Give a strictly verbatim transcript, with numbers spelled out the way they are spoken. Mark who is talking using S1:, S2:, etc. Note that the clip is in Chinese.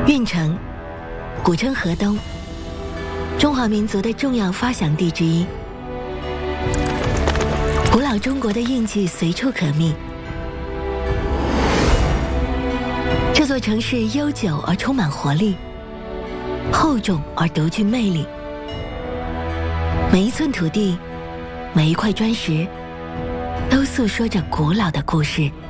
S1: 运城，古称河东，中华民族的重要发祥地之一。古老中国的印记随处可觅。这座城市悠久而充满活力，厚重而独具魅力。每一寸土地，每一块砖石，都诉说着古老的故事。